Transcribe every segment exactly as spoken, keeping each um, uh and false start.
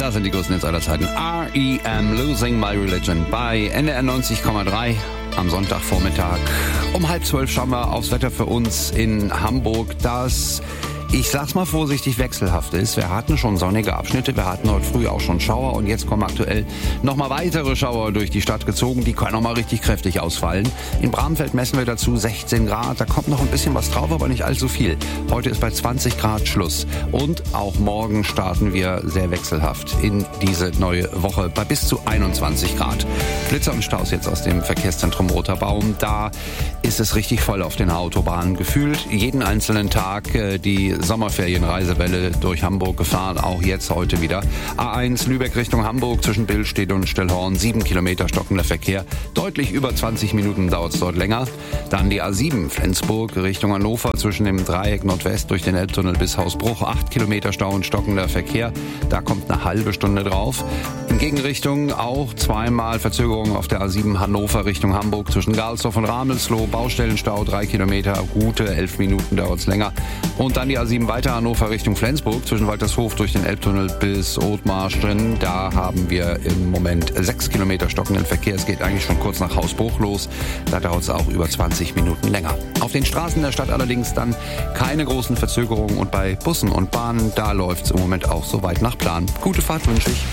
Das sind die größten Hits aller Zeiten. R E M, Losing My Religion bei N D R neunzig Komma drei am Sonntagvormittag. Um halb zwölf schauen wir aufs Wetter für uns in Hamburg, das, ich sag's mal vorsichtig, wechselhaft ist. Wir hatten schon sonnige Abschnitte, wir hatten heute früh auch schon Schauer und jetzt kommen aktuell nochmal weitere Schauer durch die Stadt gezogen. Die können nochmal richtig kräftig ausfallen. In Bramfeld messen wir dazu sechzehn Grad. Da kommt noch ein bisschen was drauf, aber nicht allzu viel. Heute ist bei zwanzig Grad Schluss. Und auch morgen starten wir sehr wechselhaft in diese neue Woche bei bis zu einundzwanzig Grad. Blitzer und Staus jetzt aus dem Verkehrszentrum Roter Baum. Da ist es richtig voll auf den Autobahnen. Gefühlt jeden einzelnen Tag äh, die Sommerferienreisewelle durch Hamburg gefahren, auch jetzt heute wieder. A eins Lübeck Richtung Hamburg zwischen Billstedt und Stellhorn, sieben Kilometer stockender Verkehr. Deutlich über zwanzig Minuten dauert es dort länger. Dann die A sieben Flensburg Richtung Hannover zwischen dem Dreieck Nordwest durch den Elbtunnel bis Hausbruch, acht Kilometer Stau und stockender Verkehr. Da kommt eine halbe Stunde drauf. In Gegenrichtung auch zweimal Verzögerung auf der A sieben Hannover Richtung Hamburg zwischen Galsdorf und Ramelsloh. Baustellenstau, drei Kilometer, gute elf Minuten dauert es länger. Und dann die A sieben weiter Hannover Richtung Flensburg zwischen Waltershof durch den Elbtunnel bis Othmarschen. Da haben wir im Moment sechs Kilometer stockenden Verkehr. Es geht eigentlich schon kurz nach Hausbruch los. Da dauert es auch über zwanzig Minuten länger. Auf den Straßen der Stadt allerdings dann keine großen Verzögerungen und bei Bussen und Bahnen, da läuft es im Moment auch soweit nach Plan. Gute Fahrt wünsche ich.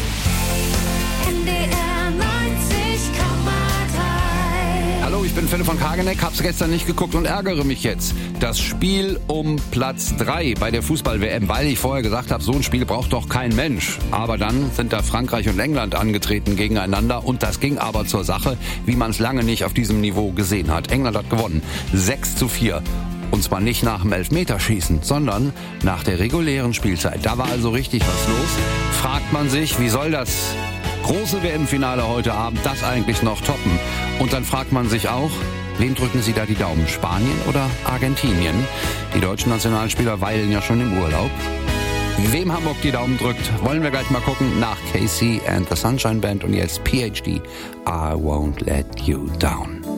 Hallo, ich bin Philipp von Kageneck, hab's gestern nicht geguckt und ärgere mich jetzt. Das Spiel um Platz drei bei der Fußball-W M, weil ich vorher gesagt habe, so ein Spiel braucht doch kein Mensch. Aber dann sind da Frankreich und England angetreten gegeneinander und das ging aber zur Sache, wie man es lange nicht auf diesem Niveau gesehen hat. England hat gewonnen, sechs zu vier. Und zwar nicht nach dem Elfmeterschießen, sondern nach der regulären Spielzeit. Da war also richtig was los. Fragt man sich, wie soll das große W M-Finale heute Abend das eigentlich noch toppen? Und dann fragt man sich auch, wem drücken Sie da die Daumen? Spanien oder Argentinien? Die deutschen Nationalspieler weilen ja schon im Urlaub. Wem Hamburg die Daumen drückt, wollen wir gleich mal gucken. Nach Casey and the Sunshine Band und jetzt P H D, I Won't Let You Down.